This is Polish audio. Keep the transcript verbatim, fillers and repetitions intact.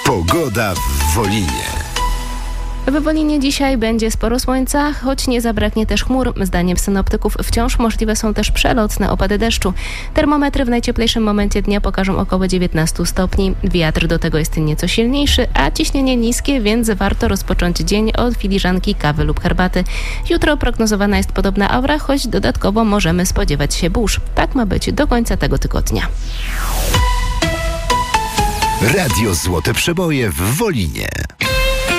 Pogoda w Wolinie. W Wolinie dzisiaj będzie sporo słońca, choć nie zabraknie też chmur. Zdaniem synoptyków wciąż możliwe są też przelotne opady deszczu. Termometry w najcieplejszym momencie dnia pokażą około dziewiętnaście stopni. Wiatr do tego jest nieco silniejszy, a ciśnienie niskie, więc warto rozpocząć dzień od filiżanki kawy lub herbaty. Jutro prognozowana jest podobna aura, choć dodatkowo możemy spodziewać się burz. Tak ma być do końca tego tygodnia. Radio Złote Przeboje w Wolinie.